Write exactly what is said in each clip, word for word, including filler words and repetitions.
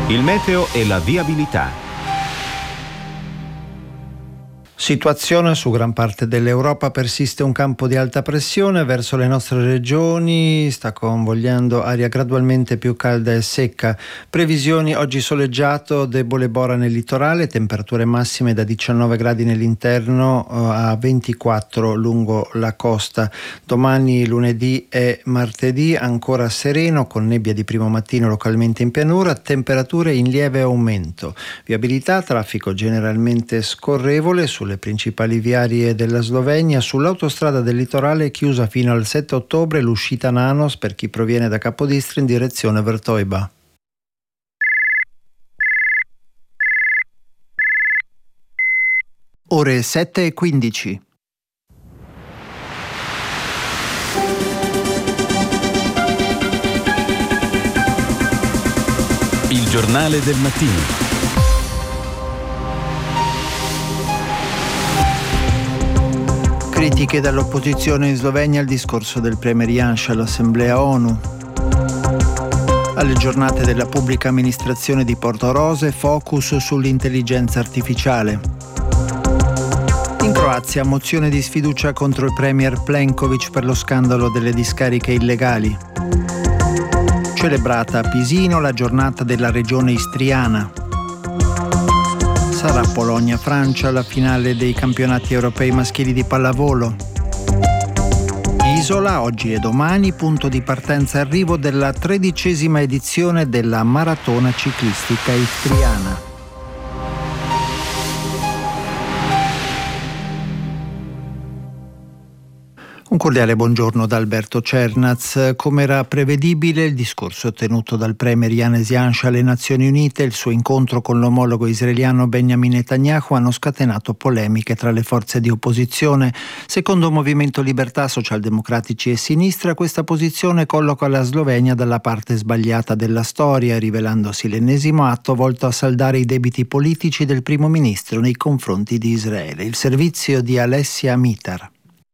Il meteo e la viabilità. Situazione: su gran parte dell'Europa persiste un campo di alta pressione verso le nostre regioni, sta convogliando aria gradualmente più calda e secca. Previsioni: oggi soleggiato, debole bora nel litorale, temperature massime da diciannove gradi nell'interno a ventiquattro lungo la costa. Domani lunedì e martedì ancora sereno, con nebbia di primo mattino localmente in pianura, temperature in lieve aumento. Viabilità: traffico generalmente scorrevole sulle principali viarie della Slovenia. Sull'autostrada del litorale chiusa fino al sette ottobre l'uscita Nanos per chi proviene da Capodistria in direzione Vrtojba. Ore sette e quindici. Il giornale del mattino. Critiche dall'opposizione in Slovenia al discorso del premier Janša all'Assemblea ONU. Alle giornate della pubblica amministrazione di Portorose, focus sull'intelligenza artificiale. In Croazia, mozione di sfiducia contro il premier Plenković per lo scandalo delle discariche illegali. Celebrata a Pisino la giornata della regione istriana. Sarà Polonia-Francia la finale dei campionati europei maschili di pallavolo. Isola, oggi e domani, punto di partenza e arrivo della tredicesima edizione della maratona ciclistica istriana. Un cordiale buongiorno da Alberto Cernaz. Come era prevedibile, il discorso tenuto dal premier Janez Janša alle Nazioni Unite e il suo incontro con l'omologo israeliano Benjamin Netanyahu hanno scatenato polemiche tra le forze di opposizione. Secondo Movimento Libertà, Socialdemocratici e Sinistra, questa posizione colloca la Slovenia dalla parte sbagliata della storia, rivelandosi l'ennesimo atto volto a saldare i debiti politici del primo ministro nei confronti di Israele. Il servizio di Alessia Mitar.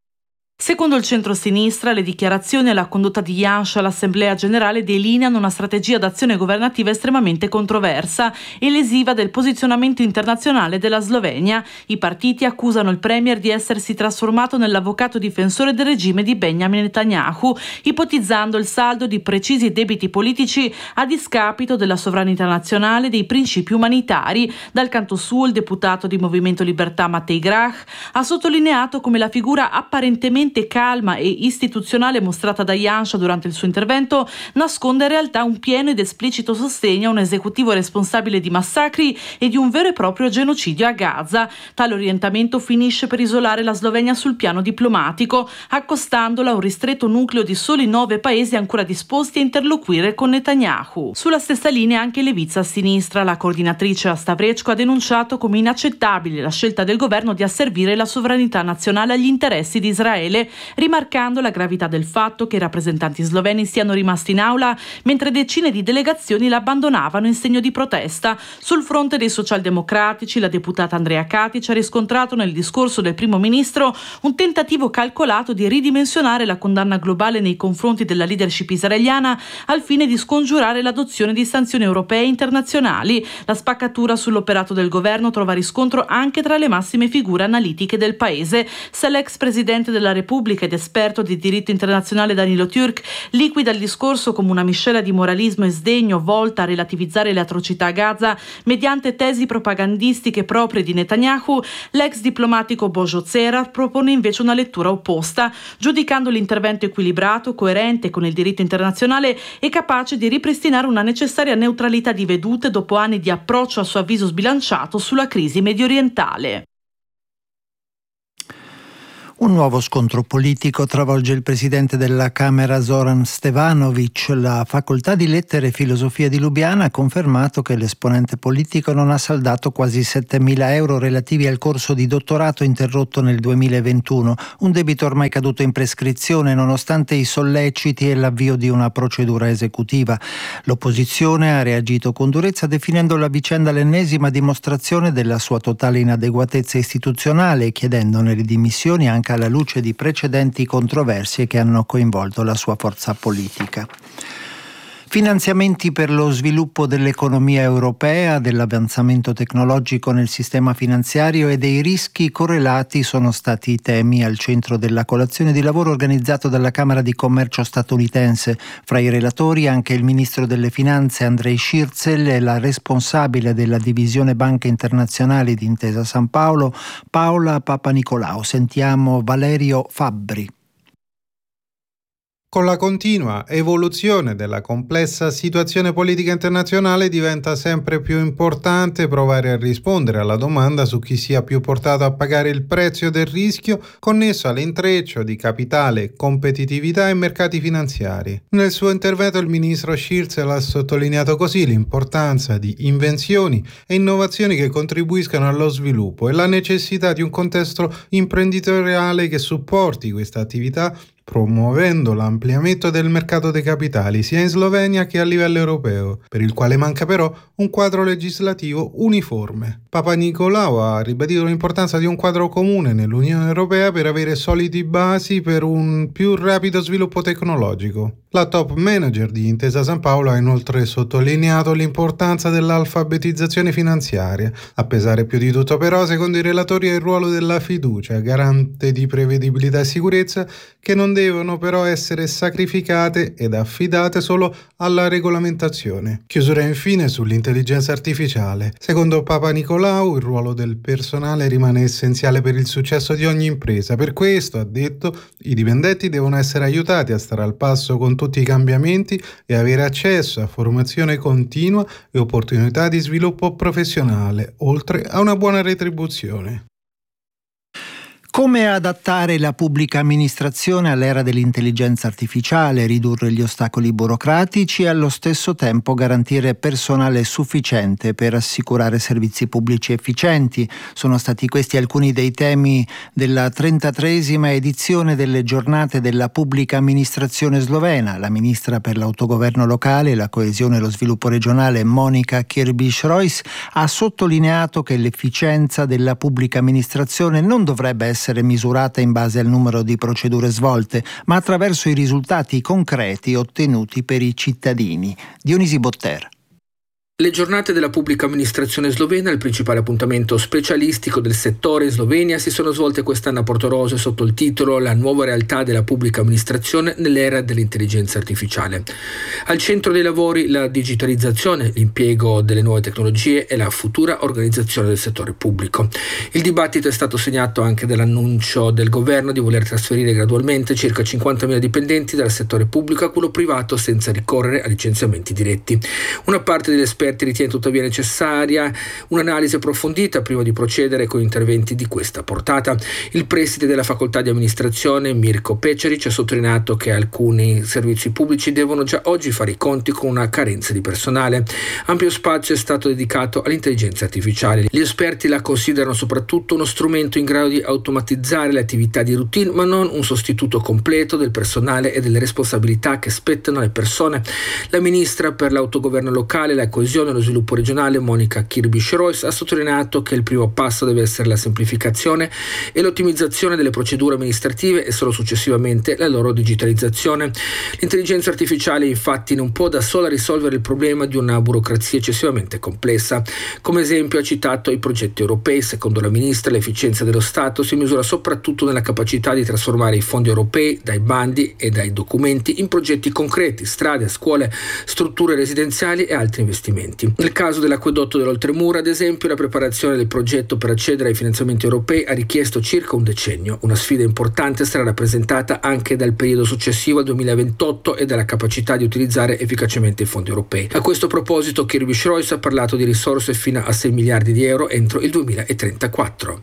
Secondo il centro-sinistra, le dichiarazioni e la condotta di Janša all'Assemblea Generale delineano una strategia d'azione governativa estremamente controversa e lesiva del posizionamento internazionale della Slovenia. I partiti accusano il premier di essersi trasformato nell'avvocato difensore del regime di Benjamin Netanyahu, ipotizzando il saldo di precisi debiti politici a discapito della sovranità nazionale e dei principi umanitari. Dal canto suo, il deputato di Movimento Libertà Matej Grah ha sottolineato come la figura apparentemente calma e istituzionale mostrata da Janša durante il suo intervento nasconde in realtà un pieno ed esplicito sostegno a un esecutivo responsabile di massacri e di un vero e proprio genocidio a Gaza. Tale orientamento finisce per isolare la Slovenia sul piano diplomatico, accostandola a un ristretto nucleo di soli nove paesi ancora disposti a interloquire con Netanyahu. Sulla stessa linea anche Levica a sinistra. La coordinatrice Asta Vrečko ha denunciato come inaccettabile la scelta del governo di asservire la sovranità nazionale agli interessi di Israele, rimarcando la gravità del fatto che i rappresentanti sloveni siano rimasti in aula mentre decine di delegazioni l'abbandonavano in segno di protesta. Sul fronte dei socialdemocratici, la deputata Andrea Katic ha riscontrato nel discorso del primo ministro un tentativo calcolato di ridimensionare la condanna globale nei confronti della leadership israeliana al fine di scongiurare l'adozione di sanzioni europee e internazionali. La spaccatura sull'operato del governo trova riscontro anche tra le massime figure analitiche del paese. Se l'ex presidente della Repubblica ed esperto di diritto internazionale Danilo Türk liquida il discorso come una miscela di moralismo e sdegno volta a relativizzare le atrocità a Gaza mediante tesi propagandistiche proprie di Netanyahu, l'ex diplomatico Božo Cerar propone invece una lettura opposta, giudicando l'intervento equilibrato, coerente con il diritto internazionale e capace di ripristinare una necessaria neutralità di vedute dopo anni di approccio a suo avviso sbilanciato sulla crisi mediorientale. Un nuovo scontro politico travolge il presidente della Camera Zoran Stevanovic. La facoltà di lettere e filosofia di Lubiana ha confermato che l'esponente politico non ha saldato quasi settemila euro relativi al corso di dottorato interrotto nel duemilaventuno, un debito ormai caduto in prescrizione nonostante i solleciti e l'avvio di una procedura esecutiva. L'opposizione ha reagito con durezza definendo la vicenda l'ennesima dimostrazione della sua totale inadeguatezza istituzionale e chiedendone le dimissioni anche alla luce di precedenti controversie che hanno coinvolto la sua forza politica. Finanziamenti per lo sviluppo dell'economia europea, dell'avanzamento tecnologico nel sistema finanziario e dei rischi correlati sono stati i temi al centro della colazione di lavoro organizzato dalla Camera di Commercio statunitense. Fra i relatori anche il ministro delle Finanze Andrej Szircel e la responsabile della divisione Banche Internazionali di Intesa San Paolo, Paola Papanicolau. Sentiamo Valerio Fabbri. Con la continua evoluzione della complessa situazione politica internazionale diventa sempre più importante provare a rispondere alla domanda su chi sia più portato a pagare il prezzo del rischio connesso all'intreccio di capitale, competitività e mercati finanziari. Nel suo intervento il ministro Szircel ha sottolineato così l'importanza di invenzioni e innovazioni che contribuiscano allo sviluppo e la necessità di un contesto imprenditoriale che supporti questa attività, promuovendo l'ampliamento del mercato dei capitali sia in Slovenia che a livello europeo, per il quale manca però un quadro legislativo uniforme. Papanicolau ha ribadito l'importanza di un quadro comune nell'Unione Europea per avere solidi basi per un più rapido sviluppo tecnologico. La top manager di Intesa San Paolo ha inoltre sottolineato l'importanza dell'alfabetizzazione finanziaria. A pesare più di tutto però, secondo i relatori, è il ruolo della fiducia, garante di prevedibilità e sicurezza, che non devono però essere sacrificate ed affidate solo alla regolamentazione. Chiusura infine sull'intelligenza artificiale. Secondo Papanicolau, il ruolo del personale rimane essenziale per il successo di ogni impresa. Per questo, ha detto, i dipendenti devono essere aiutati a stare al passo con tutti i cambiamenti e avere accesso a formazione continua e opportunità di sviluppo professionale, oltre a una buona retribuzione. Come adattare la pubblica amministrazione all'era dell'intelligenza artificiale, ridurre gli ostacoli burocratici e allo stesso tempo garantire personale sufficiente per assicurare servizi pubblici efficienti. Sono stati questi alcuni dei temi della trentatreesima edizione delle giornate della pubblica amministrazione slovena. La ministra per l'autogoverno locale, la coesione e lo sviluppo regionale Monika Kirbiš-Rojs ha sottolineato che l'efficienza della pubblica amministrazione non dovrebbe essere essere misurata in base al numero di procedure svolte, ma attraverso i risultati concreti ottenuti per i cittadini. Dionisi Botter. Le giornate della pubblica amministrazione slovena, il principale appuntamento specialistico del settore in Slovenia, si sono svolte quest'anno a Portorožje sotto il titolo La nuova realtà della pubblica amministrazione nell'era dell'intelligenza artificiale. Al centro dei lavori la digitalizzazione, l'impiego delle nuove tecnologie e la futura organizzazione del settore pubblico. Il dibattito è stato segnato anche dall'annuncio del governo di voler trasferire gradualmente circa cinquantamila dipendenti dal settore pubblico a quello privato senza ricorrere a licenziamenti diretti. Una parte degli esperti ritiene tuttavia necessaria un'analisi approfondita prima di procedere con interventi di questa portata. Il preside della facoltà di amministrazione Mirko Pečarič ha sottolineato che alcuni servizi pubblici devono già oggi fare i conti con una carenza di personale. Ampio spazio è stato dedicato all'intelligenza artificiale. Gli esperti la considerano soprattutto uno strumento in grado di automatizzare le attività di routine, ma non un sostituto completo del personale e delle responsabilità che spettano alle persone. La ministra per l'autogoverno locale, la coesione e lo sviluppo regionale Monika Kirbiš-Rojs ha sottolineato che il primo passo deve essere la semplificazione e l'ottimizzazione delle procedure amministrative e solo successivamente la loro digitalizzazione. L'intelligenza artificiale infatti non può da sola risolvere il problema di una burocrazia eccessivamente complessa. Come esempio ha citato i progetti europei. Secondo la ministra, l'efficienza dello Stato si misura soprattutto nella capacità di trasformare i fondi europei dai bandi e dai documenti in progetti concreti, strade, scuole, strutture residenziali e altri investimenti. Nel caso dell'acquedotto dell'Oltremura, ad esempio, la preparazione del progetto per accedere ai finanziamenti europei ha richiesto circa un decennio. Una sfida importante sarà rappresentata anche dal periodo successivo al duemilaventotto e dalla capacità di utilizzare efficacemente i fondi europei. A questo proposito Kirbiš-Rojs ha parlato di risorse fino a sei miliardi di euro entro il duemilatrentaquattro.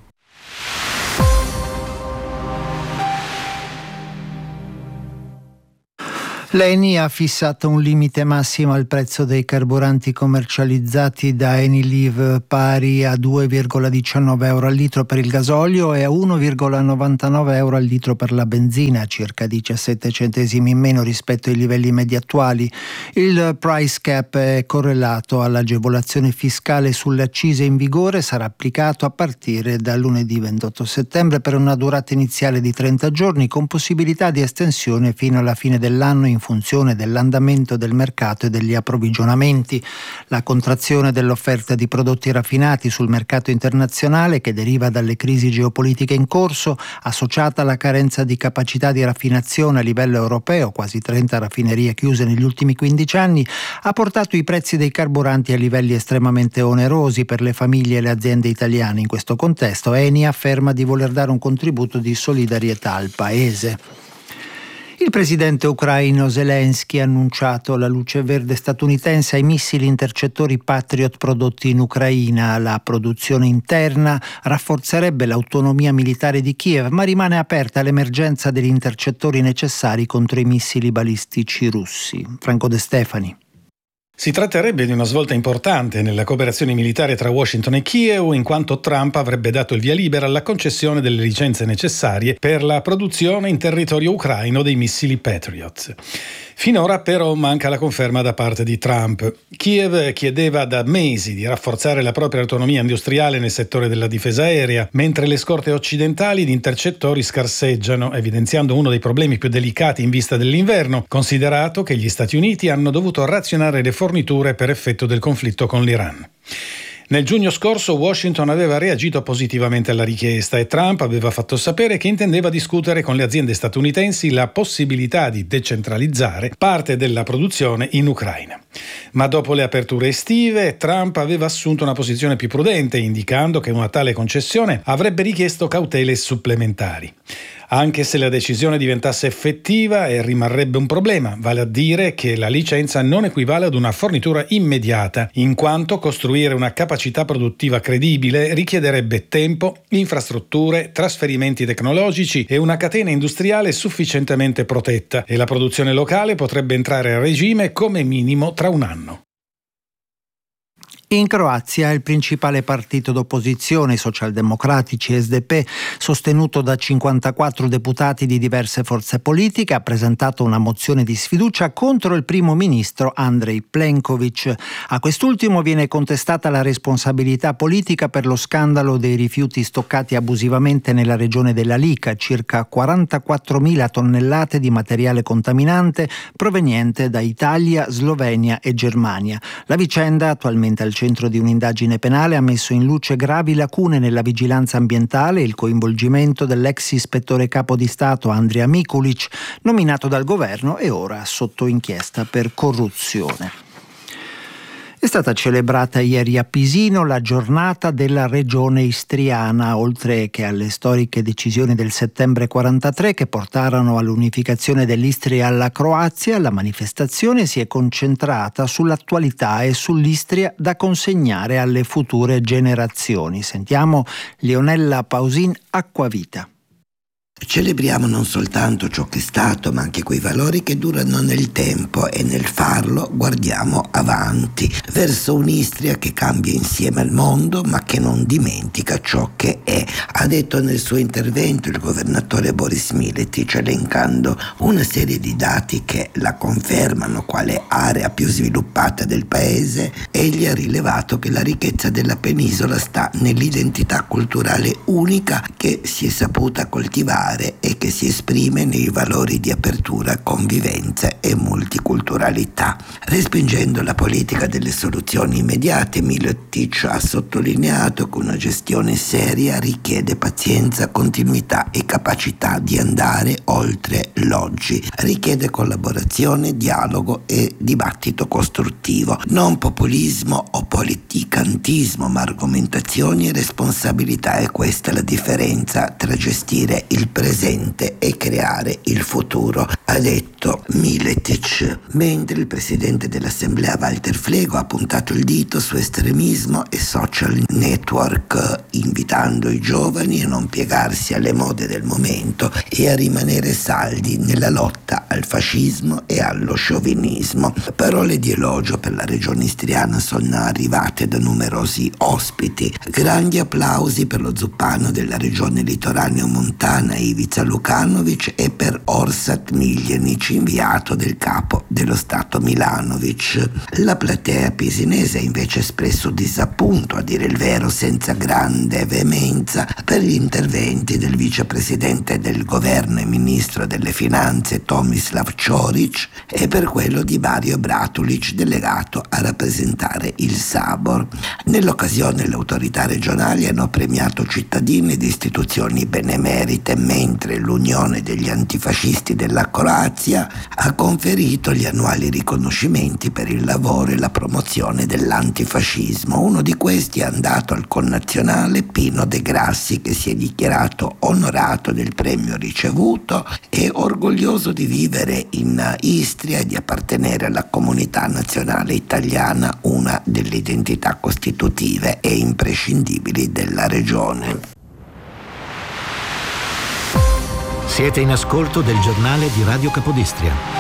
L'Eni ha fissato un limite massimo al prezzo dei carburanti commercializzati da Eniliv pari a due virgola diciannove euro al litro per il gasolio e a uno virgola novantanove euro al litro per la benzina, circa diciassette centesimi in meno rispetto ai livelli medi attuali. Il price cap è correlato all'agevolazione fiscale sulle accise in vigore, sarà applicato a partire da lunedì ventotto settembre per una durata iniziale di trenta giorni con possibilità di estensione fino alla fine dell'anno in funzione dell'andamento del mercato e degli approvvigionamenti. La contrazione dell'offerta di prodotti raffinati sul mercato internazionale, che deriva dalle crisi geopolitiche in corso, associata alla carenza di capacità di raffinazione a livello europeo, quasi trenta raffinerie chiuse negli ultimi quindici anni, ha portato i prezzi dei carburanti a livelli estremamente onerosi per le famiglie e le aziende italiane. In questo contesto Eni afferma di voler dare un contributo di solidarietà al paese. Il presidente ucraino Zelensky ha annunciato la luce verde statunitense ai missili intercettori Patriot prodotti in Ucraina. La produzione interna rafforzerebbe l'autonomia militare di Kiev, ma rimane aperta l'emergenza degli intercettori necessari contro i missili balistici russi. Franco De Stefani. Si tratterebbe di una svolta importante nella cooperazione militare tra Washington e Kiev, in quanto Trump avrebbe dato il via libera alla concessione delle licenze necessarie per la produzione in territorio ucraino dei missili Patriot. Finora però manca la conferma da parte di Trump. Kiev chiedeva da mesi di rafforzare la propria autonomia industriale nel settore della difesa aerea, mentre le scorte occidentali di intercettori scarseggiano, evidenziando uno dei problemi più delicati in vista dell'inverno, considerato che gli Stati Uniti hanno dovuto razionare le forniture per effetto del conflitto con l'Iran. Nel giugno scorso Washington aveva reagito positivamente alla richiesta e Trump aveva fatto sapere che intendeva discutere con le aziende statunitensi la possibilità di decentralizzare parte della produzione in Ucraina. Ma dopo le aperture estive, Trump aveva assunto una posizione più prudente, indicando che una tale concessione avrebbe richiesto cautele supplementari. Anche se la decisione diventasse effettiva e rimarrebbe un problema, vale a dire che la licenza non equivale ad una fornitura immediata, in quanto costruire una capacità produttiva credibile richiederebbe tempo, infrastrutture, trasferimenti tecnologici e una catena industriale sufficientemente protetta, e la produzione locale potrebbe entrare a regime come minimo tra un anno. In Croazia il principale partito d'opposizione, i socialdemocratici S D P, sostenuto da cinquantaquattro deputati di diverse forze politiche, ha presentato una mozione di sfiducia contro il primo ministro Andrej Plenković. A quest'ultimo viene contestata la responsabilità politica per lo scandalo dei rifiuti stoccati abusivamente nella regione della Lika, circa quarantaquattromila tonnellate di materiale contaminante proveniente da Italia, Slovenia e Germania. La vicenda, attualmente al centro di un'indagine penale, ha messo in luce gravi lacune nella vigilanza ambientale e il coinvolgimento dell'ex ispettore capo di Stato Andrija Mikulić, nominato dal governo e ora sotto inchiesta per corruzione. È stata celebrata ieri a Pisino la giornata della regione istriana, oltre che alle storiche decisioni del settembre quarantatré che portarono all'unificazione dell'Istria alla Croazia. La manifestazione si è concentrata sull'attualità e sull'Istria da consegnare alle future generazioni. Sentiamo Leonella Pausin, Acquavita. Celebriamo non soltanto ciò che è stato, ma anche quei valori che durano nel tempo, e nel farlo guardiamo avanti, verso un'Istria che cambia insieme al mondo, ma che non dimentica ciò che è. Ha detto nel suo intervento il governatore Boris Miletic, elencando una serie di dati che la confermano quale area più sviluppata del paese. Egli ha rilevato che la ricchezza della penisola sta nell'identità culturale unica che si è saputa coltivare e che si esprime nei valori di apertura, convivenza e multiculturalità. Respingendo la politica delle soluzioni immediate, Miletic ha sottolineato che una gestione seria richiede pazienza, continuità e capacità di andare oltre l'oggi. Richiede collaborazione, dialogo e dibattito costruttivo, non populismo o politicantismo, ma argomentazioni e responsabilità. E questa è la differenza tra gestire il presente e creare il futuro, ha detto Miletic. Mentre il presidente dell'Assemblea Walter Flego ha puntato il dito su estremismo e social network, invitando i giovani a non piegarsi alle mode del momento e a rimanere saldi nella lotta al fascismo e allo sciovinismo. Parole di elogio per la regione istriana sono arrivate da numerosi ospiti. Grandi applausi per lo zuppano della regione litoraneo montana Ivica Lukanovic e per Orsat Miljenic, inviato del capo dello Stato Milanovic. La platea pisinese ha invece espresso disappunto, a dire il vero senza grande veemenza, per gli interventi del vicepresidente del governo e ministro delle finanze Tomislav Ćorić e per quello di Mario Bratulic, delegato a rappresentare il Sabor. Nell'occasione le autorità regionali hanno premiato cittadini ed istituzioni benemerite, mentre l'Unione degli Antifascisti della Croazia ha conferito gli annuali riconoscimenti per il lavoro e la promozione dell'antifascismo. Uno di questi è andato al connazionale Pino De Grassi, che si è dichiarato onorato del premio ricevuto e orgoglioso di vivere in Istria e di appartenere alla comunità nazionale italiana, una delle identità costitutive e imprescindibili della regione. Siete in ascolto del giornale di Radio Capodistria.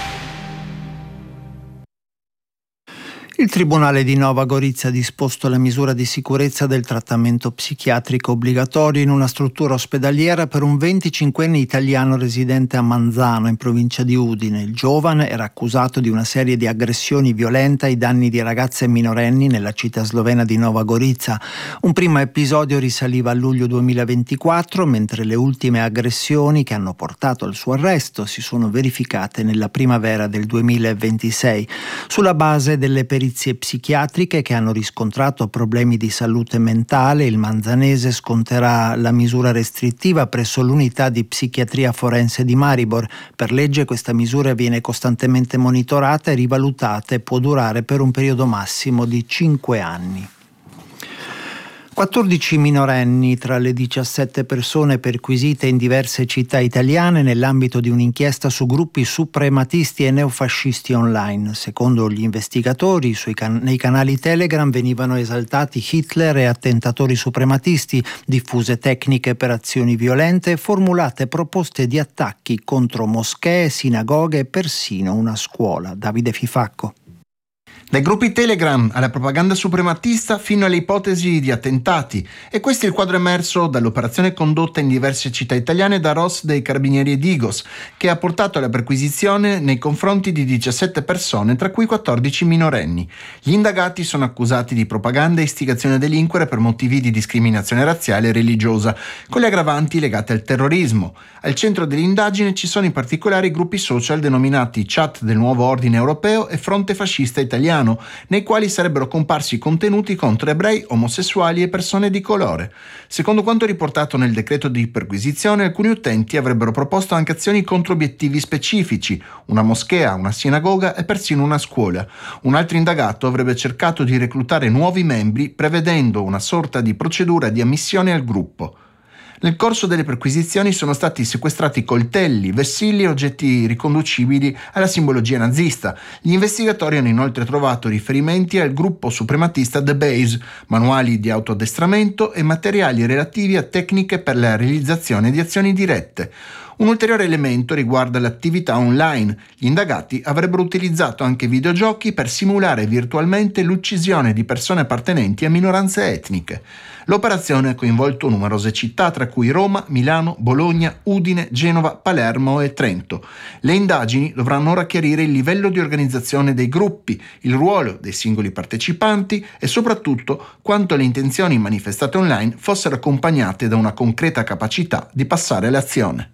Il Tribunale di Nova Gorizia ha disposto la misura di sicurezza del trattamento psichiatrico obbligatorio in una struttura ospedaliera per un venticinquenne italiano residente a Manzano, in provincia di Udine. Il giovane era accusato di una serie di aggressioni violente ai danni di ragazze minorenni nella città slovena di Nova Gorica. Un primo episodio risaliva a luglio duemilaventiquattro, mentre le ultime aggressioni che hanno portato al suo arresto si sono verificate nella primavera del duemilaventisei. Sulla base delle perizie psichiatriche che hanno riscontrato problemi di salute mentale, il manzanese sconterà la misura restrittiva presso l'unità di psichiatria forense di Maribor. Per legge questa misura viene costantemente monitorata e rivalutata e può durare per un periodo massimo di cinque anni. quattordici minorenni tra le diciassette persone perquisite in diverse città italiane nell'ambito di un'inchiesta su gruppi suprematisti e neofascisti online. Secondo gli investigatori, sui can- nei canali Telegram venivano esaltati Hitler e attentatori suprematisti, diffuse tecniche per azioni violente e formulate proposte di attacchi contro moschee, sinagoghe e persino una scuola. Davide Fifacco. Dai gruppi Telegram alla propaganda suprematista fino alle ipotesi di attentati. E questo è il quadro emerso dall'operazione condotta in diverse città italiane da R O S dei Carabinieri e Digos, che ha portato alla perquisizione nei confronti di diciassette persone, tra cui quattordici minorenni. Gli indagati sono accusati di propaganda e istigazione a delinquere per motivi di discriminazione razziale e religiosa, con le aggravanti legate al terrorismo. Al centro dell'indagine ci sono in particolare i gruppi social denominati Chat del Nuovo Ordine Europeo e Fronte Fascista Italiano, nei quali sarebbero comparsi contenuti contro ebrei, omosessuali e persone di colore. Secondo quanto riportato nel decreto di perquisizione, alcuni utenti avrebbero proposto anche azioni contro obiettivi specifici, una moschea, una sinagoga e persino una scuola. Un altro indagato avrebbe cercato di reclutare nuovi membri prevedendo una sorta di procedura di ammissione al gruppo. Nel corso delle perquisizioni sono stati sequestrati coltelli, vessilli e oggetti riconducibili alla simbologia nazista. Gli investigatori hanno inoltre trovato riferimenti al gruppo suprematista The Base, manuali di autoaddestramento e materiali relativi a tecniche per la realizzazione di azioni dirette. Un ulteriore elemento riguarda l'attività online. Gli indagati avrebbero utilizzato anche videogiochi per simulare virtualmente l'uccisione di persone appartenenti a minoranze etniche. L'operazione ha coinvolto numerose città, tra cui Roma, Milano, Bologna, Udine, Genova, Palermo e Trento. Le indagini dovranno ora chiarire il livello di organizzazione dei gruppi, il ruolo dei singoli partecipanti e soprattutto quanto le intenzioni manifestate online fossero accompagnate da una concreta capacità di passare all'azione.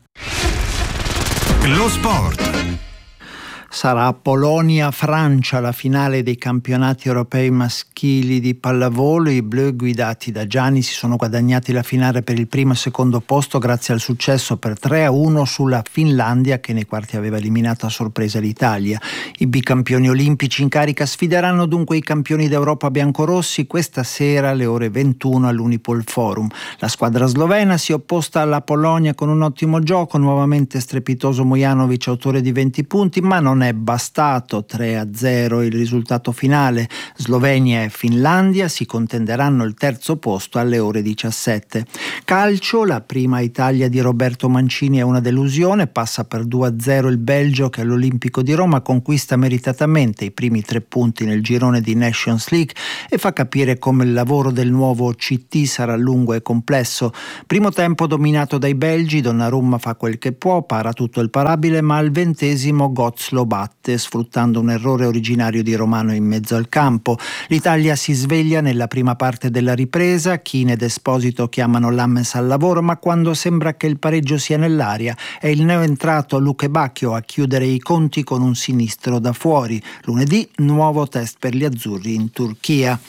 Lo sport. Sarà Polonia-Francia la finale dei campionati europei maschili di pallavolo. I blu guidati da Gianni si sono guadagnati la finale per il primo e secondo posto grazie al successo per tre a uno sulla Finlandia, che nei quarti aveva eliminato a sorpresa l'Italia. I bicampioni olimpici in carica sfideranno dunque i campioni d'Europa biancorossi questa sera alle ore ventuno all'Unipol Forum. La squadra slovena si è opposta alla Polonia con un ottimo gioco, nuovamente strepitoso Mujanovic, autore di venti punti, ma non è è bastato, tre a zero il risultato finale. Slovenia e Finlandia si contenderanno il terzo posto alle ore diciassette. Calcio, la prima Italia di Roberto Mancini è una delusione, passa per due a zero il Belgio che all'Olimpico di Roma conquista meritatamente i primi tre punti nel girone di Nations League e fa capire come il lavoro del nuovo C T sarà lungo e complesso. Primo tempo dominato dai belgi, Donnarumma fa quel che può, para tutto il parabile, ma al ventesimo Götze lo batte sfruttando un errore originario di Romano in mezzo al campo. L'Italia si sveglia nella prima parte della ripresa, Keane ed Esposito chiamano Lammens al lavoro, ma quando sembra che il pareggio sia nell'aria è il neoentrato Luke Bacchio a chiudere i conti con un sinistro da fuori. Lunedì nuovo test per gli azzurri in Turchia.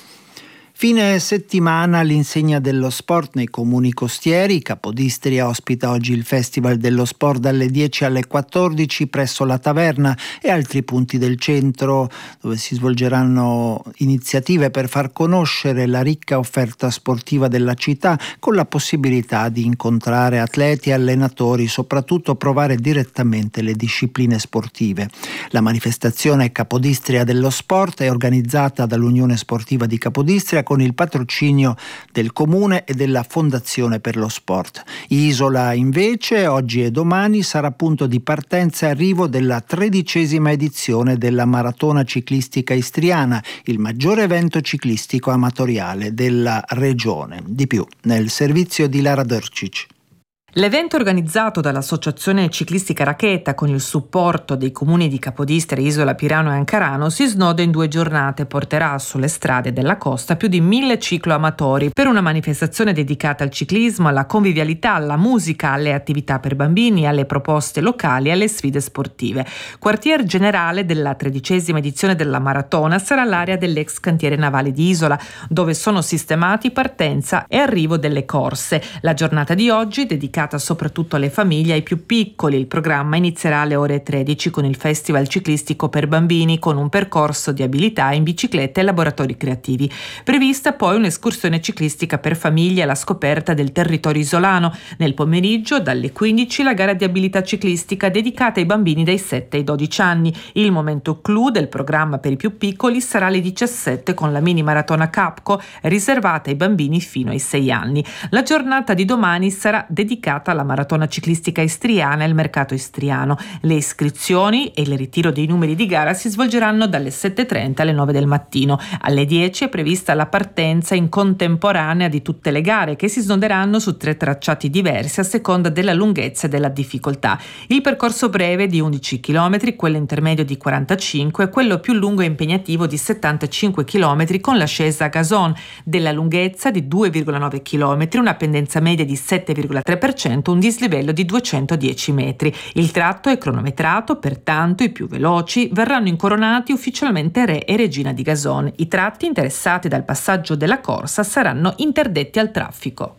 Fine settimana all'insegna dello sport nei comuni costieri. Capodistria ospita oggi il Festival dello Sport dalle dieci alle quattordici presso la Taverna e altri punti del centro dove si svolgeranno iniziative per far conoscere la ricca offerta sportiva della città, con la possibilità di incontrare atleti e allenatori, soprattutto provare direttamente le discipline sportive. La manifestazione Capodistria dello Sport è organizzata dall'Unione Sportiva di Capodistria con il patrocinio del Comune e della Fondazione per lo Sport. Isola invece oggi e domani sarà punto di partenza e arrivo della tredicesima edizione della Maratona Ciclistica Istriana, il maggiore evento ciclistico amatoriale della regione. Di più nel servizio di Lara Dorcic. L'evento organizzato dall'Associazione Ciclistica Racheta con il supporto dei comuni di Capodistria, Isola, Pirano e Ancarano si snoda in due giornate e porterà sulle strade della costa più di mille cicloamatori per una manifestazione dedicata al ciclismo, alla convivialità, alla musica, alle attività per bambini, alle proposte locali e alle sfide sportive. Quartier generale della tredicesima edizione della maratona sarà l'area dell'ex cantiere navale di Isola, dove sono sistemati partenza e arrivo delle corse. La giornata di oggi, dedicata soprattutto alle famiglie e ai più piccoli. Il programma inizierà alle ore tredici con il Festival ciclistico per bambini con un percorso di abilità in bicicletta e laboratori creativi. Prevista poi un'escursione ciclistica per famiglie alla scoperta del territorio isolano. Nel pomeriggio dalle quindici la gara di abilità ciclistica dedicata ai bambini dai sette ai dodici anni. Il momento clou del programma per i più piccoli sarà alle diciassette con la mini maratona Capco riservata ai bambini fino ai sei anni. La giornata di domani sarà dedicata alla maratona ciclistica istriana e il mercato istriano. Le iscrizioni e il ritiro dei numeri di gara si svolgeranno dalle sette e trenta alle nove del mattino. Alle dieci è prevista la partenza in contemporanea di tutte le gare che si snoderanno su tre tracciati diversi a seconda della lunghezza e della difficoltà. Il percorso breve di undici chilometri, quello intermedio di quarantacinque e quello più lungo e impegnativo di settantacinque chilometri con l'ascesa a gazon della lunghezza di due virgola nove chilometri, una pendenza media di sette virgola tre per cento, un dislivello di duecentodieci metri. Il tratto è cronometrato, pertanto i più veloci verranno incoronati ufficialmente re e regina di Gazon. I tratti interessati dal passaggio della corsa saranno interdetti al traffico.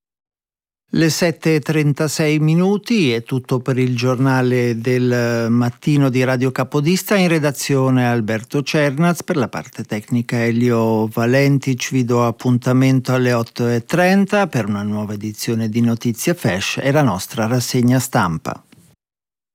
Le sette e trentasei minuti è tutto per il giornale del mattino di Radio Capodistria. In redazione Alberto Cernaz, per la parte tecnica Elio Valentic. Vi do appuntamento alle otto e trenta per una nuova edizione di Notizie Flash e la nostra rassegna stampa.